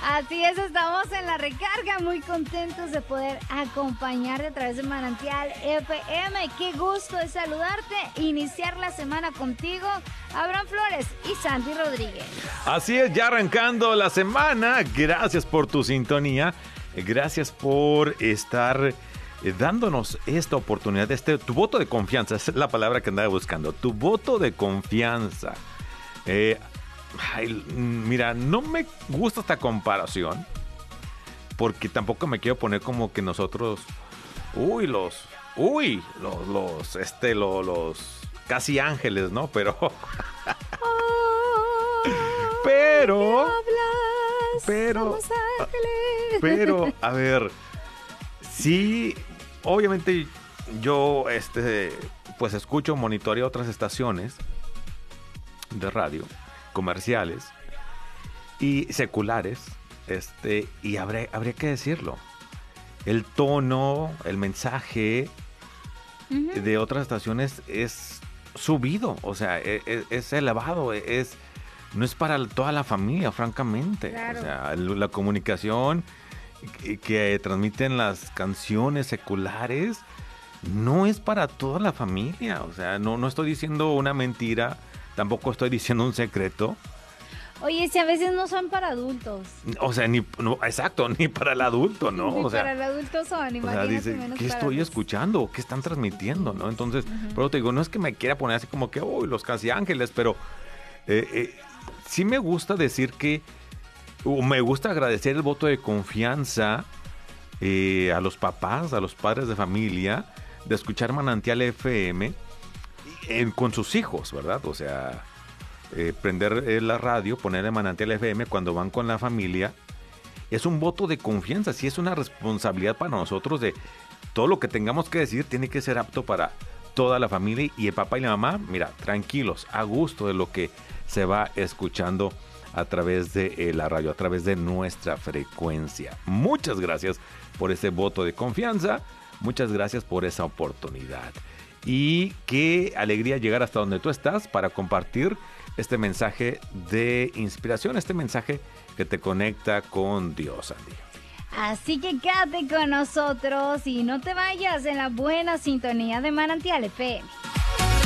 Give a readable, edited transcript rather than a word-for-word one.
Así es, estamos en la recarga, muy contentos de poder acompañarte a través de Manantial FM. Qué gusto es saludarte, iniciar la semana contigo, Abraham Flores y Santi Rodríguez. Así es, ya arrancando la semana. Gracias por tu sintonía, gracias por estar dándonos esta oportunidad, tu voto de confianza, esa es la palabra que andaba buscando, tu voto de confianza. Mira, no me gusta esta comparación porque tampoco me quiero poner como que nosotros, los casi ángeles, ¿no? Pero a ver, sí, obviamente yo, pues escucho, monitoreo otras estaciones de radio comerciales y seculares, y habría que decirlo, el tono, el mensaje de otras estaciones es subido, o sea, es elevado, no es para toda la familia, francamente. Claro. O sea, la comunicación que transmiten las canciones seculares no es para toda la familia, o sea, no estoy diciendo una mentira, tampoco estoy diciendo un secreto. Oye, si a veces no son para adultos. O sea, exacto, ni para el adulto, ¿no? Ni para el adulto son, imagínate, o sea, dice, menos ¿qué para estoy los... escuchando? ¿Qué están transmitiendo? ¿No? Entonces, pero te digo, no es que me quiera poner así como que, los casi ángeles, pero sí me gusta decir que, me gusta agradecer el voto de confianza a los papás, a los padres de familia, de escuchar Manantial FM con sus hijos, ¿verdad? O sea, prender la radio, ponerle Manantial FM cuando van con la familia, es un voto de confianza, sí es una responsabilidad para nosotros de todo lo que tengamos que decir tiene que ser apto para toda la familia, y el papá y la mamá, mira, tranquilos, a gusto de lo que se va escuchando a través de la radio, a través de nuestra frecuencia. Muchas gracias por ese voto de confianza, muchas gracias por esa oportunidad. Y qué alegría llegar hasta donde tú estás para compartir este mensaje de inspiración, este mensaje que te conecta con Dios, Andy. Así que quédate con nosotros y no te vayas en la buena sintonía de Manantial FM.